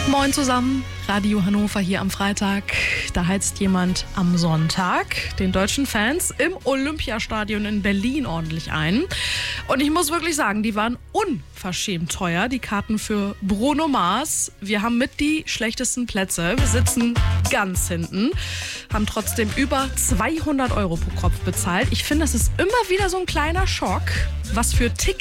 Moin zusammen, Radio Hannover hier am Freitag. Da heizt jemand am Sonntag den deutschen Fans im Olympiastadion in Berlin ordentlich ein. Und ich muss wirklich sagen, die waren unverschämt teuer, die Karten für Bruno Mars. Wir haben mit die schlechtesten Plätze. Wir sitzen ganz hinten, haben trotzdem über 200 € pro Kopf bezahlt. Ich finde, das ist immer wieder so ein kleiner Schock, was für Tickets